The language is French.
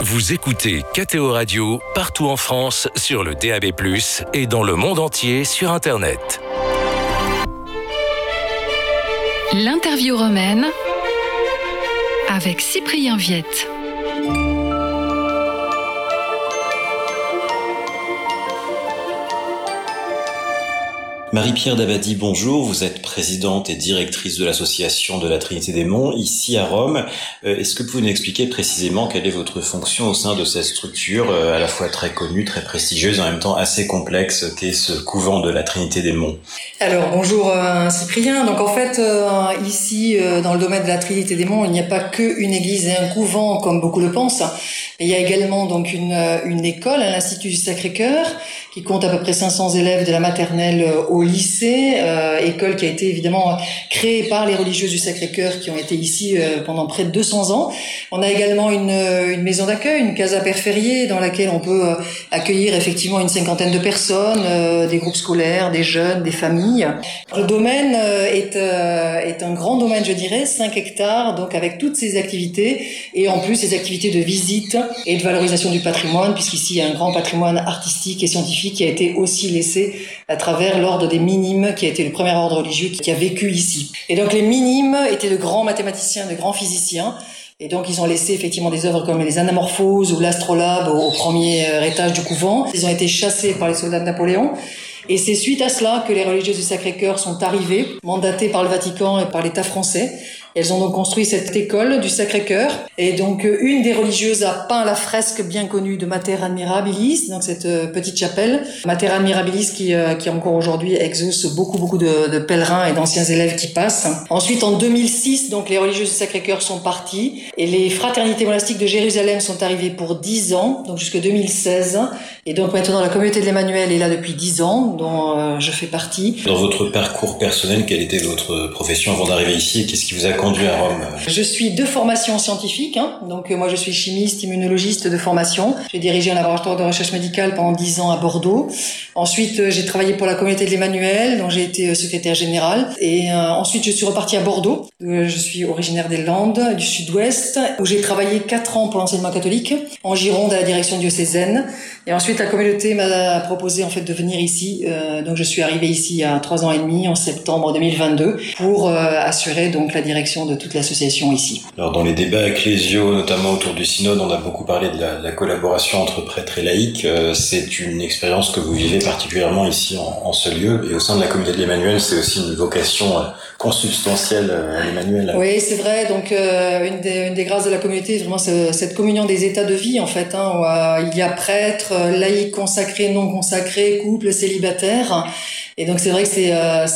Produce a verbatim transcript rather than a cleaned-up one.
Vous écoutez K T O Radio partout en France sur le D A B plus, et dans le monde entier sur Internet. L'interview romaine avec Cyprien Viette. Marie-Pierre Dabadi, bonjour. Vous êtes présidente et directrice de l'association de la Trinité des Monts, ici à Rome. Est-ce que vous pouvez nous expliquer précisément quelle est votre fonction au sein de cette structure, à la fois très connue, très prestigieuse, et en même temps assez complexe, qu'est ce couvent de la Trinité des Monts? Alors, bonjour euh, Cyprien. Donc en fait, euh, ici, euh, dans le domaine de la Trinité des Monts, il n'y a pas qu'une église et un couvent, comme beaucoup le pensent. Il y a également donc une, une école à l'Institut du Sacré-Cœur, qui compte à peu près cinq cents élèves de la maternelle au lycée, euh, école qui a été évidemment créée par les religieuses du Sacré-Cœur qui ont été ici euh, pendant près de deux cents ans. On a également une, une maison d'accueil, une casa Perférier, dans laquelle on peut euh, accueillir effectivement une cinquantaine de personnes, euh, des groupes scolaires, des jeunes, des familles. Le domaine euh, est, euh, est un grand domaine, je dirais, cinq hectares, donc avec toutes ces activités, et en plus ces activités de visite et de valorisation du patrimoine, puisqu'ici il y a un grand patrimoine artistique et scientifique qui a été aussi laissé à travers l'ordre des Minimes, qui a été le premier ordre religieux qui a vécu ici. Et donc les Minimes étaient de grands mathématiciens, de grands physiciens, et donc ils ont laissé effectivement des œuvres comme les Anamorphoses ou l'Astrolabe au premier étage du couvent. Ils ont été chassés par les soldats de Napoléon. Et c'est suite à cela que les religieuses du Sacré-Cœur sont arrivées, mandatées par le Vatican et par l'État français. Elles ont donc construit cette école du Sacré-Cœur. Et donc, une des religieuses a peint la fresque bien connue de Mater Admirabilis, donc cette euh, petite chapelle. Mater Admirabilis qui, euh, qui encore aujourd'hui exauce beaucoup, beaucoup de, de pèlerins et d'anciens élèves qui passent. Ensuite, en deux mille six, donc, les religieuses du Sacré-Cœur sont parties. Et les fraternités monastiques de Jérusalem sont arrivées pour dix ans, donc jusqu'en deux mille seize. Et donc, maintenant, la communauté de l'Emmanuel est là depuis dix ans, dont euh, je fais partie. Dans votre parcours personnel, quelle était votre profession avant d'arriver ici et qu'est-ce qui vous a conduit à Rome? Je suis de formation scientifique, hein. Donc euh, moi je suis chimiste, immunologiste de formation. J'ai dirigé un laboratoire de recherche médicale pendant dix ans à Bordeaux. Ensuite euh, j'ai travaillé pour la communauté de l'Emmanuel, dont j'ai été euh, secrétaire générale. Et euh, ensuite je suis repartie à Bordeaux. Euh, je suis originaire des Landes, du Sud-Ouest, où j'ai travaillé quatre ans pour l'enseignement catholique, en Gironde à la direction diocésaine. Et ensuite la communauté m'a proposé en fait de venir ici. Euh, donc je suis arrivée ici il y a trois ans et demi, en septembre deux mille vingt-deux, pour euh, assurer donc la direction de toute l'association ici. Alors dans les débats ecclésiaux, notamment autour du synode, on a beaucoup parlé de la, de la collaboration entre prêtres et laïcs. Euh, c'est une expérience que vous vivez particulièrement ici en, en ce lieu, et au sein de la communauté de l'Emmanuel, c'est aussi une vocation euh, consubstantielle à l'Emmanuel. Oui, c'est vrai. Donc euh, une, des, une des grâces de la communauté, vraiment c'est cette communion des états de vie en fait, hein, où euh, il y a prêtres, laïcs, consacrés, non consacrés, couples, célibataires. Et donc c'est vrai que c'est euh,